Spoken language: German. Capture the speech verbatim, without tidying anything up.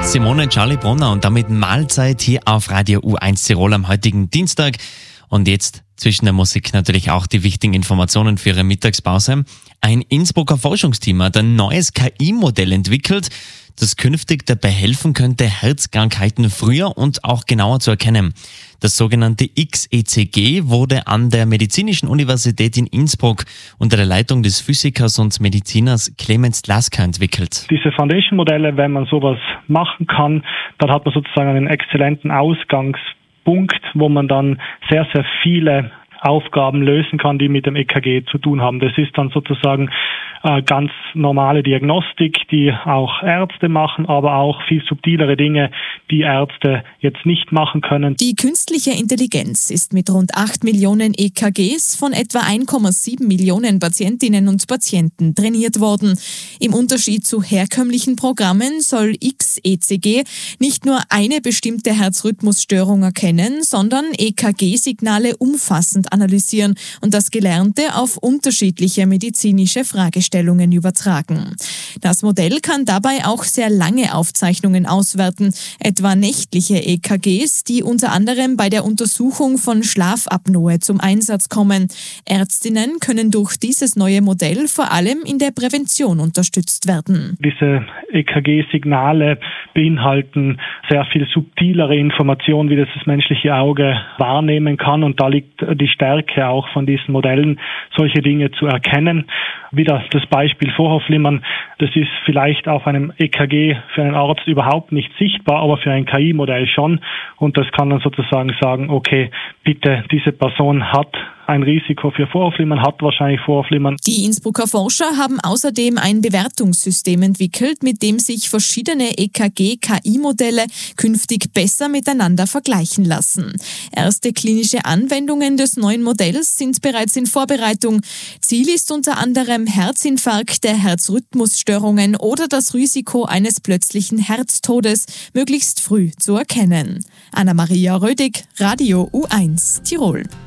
Simone Charlie Brunner und damit Mahlzeit hier auf Radio U eins Tirol am heutigen Dienstag. Und jetzt zwischen der Musik natürlich auch die wichtigen Informationen für Ihre Mittagspause. Ein Innsbrucker Forschungsteam hat ein neues K I-Modell entwickelt, das künftig dabei helfen könnte, Herzkrankheiten früher und auch genauer zu erkennen. Das sogenannte X E C G wurde an der Medizinischen Universität in Innsbruck unter der Leitung des Physikers und Mediziners Clemens Lasker entwickelt. Diese Foundation-Modelle, wenn man sowas machen kann, dann hat man sozusagen einen exzellenten Ausgangspunkt, wo man dann sehr, sehr viele Aufgaben lösen kann, die mit dem E K G zu tun haben. Das ist dann sozusagen äh, ganz normale Diagnostik, die auch Ärzte machen, aber auch viel subtilere Dinge, die Ärzte jetzt nicht machen können. Die künstliche Intelligenz ist mit rund acht Millionen E K Gs von etwa eins Komma sieben Millionen Patientinnen und Patienten trainiert worden. Im Unterschied zu herkömmlichen Programmen soll X E C G nicht nur eine bestimmte Herzrhythmusstörung erkennen, sondern E K G-Signale umfassend analysieren und das Gelernte auf unterschiedliche medizinische Fragestellungen übertragen. Das Modell kann dabei auch sehr lange Aufzeichnungen auswerten, etwa nächtliche E K Gs, die unter anderem bei der Untersuchung von Schlafapnoe zum Einsatz kommen. Ärztinnen können durch dieses neue Modell vor allem in der Prävention unterstützt werden. Diese E K G-Signale beinhalten sehr viel subtilere Informationen, wie das das menschliche Auge wahrnehmen kann, und da liegt die Stärke auch von diesen Modellen, solche Dinge zu erkennen. Wieder das Beispiel Vorhofflimmern, das ist vielleicht auf einem E K G für einen Arzt überhaupt nicht sichtbar, aber für ein K I-Modell schon, und das kann dann sozusagen sagen, okay, bitte, diese Person hat ein Risiko für Vorhofflimmern, hat wahrscheinlich Vorhofflimmern. Die Innsbrucker Forscher haben außerdem ein Bewertungssystem entwickelt, mit dem sich verschiedene E K G-K I-Modelle künftig besser miteinander vergleichen lassen. Erste klinische Anwendungen des neuen Modells sind bereits in Vorbereitung. Ziel ist unter anderem Herzinfarkte, Herzrhythmusstörungen oder das Risiko eines plötzlichen Herztodes möglichst früh zu erkennen. Anna-Maria Rödig, Radio U eins Tirol.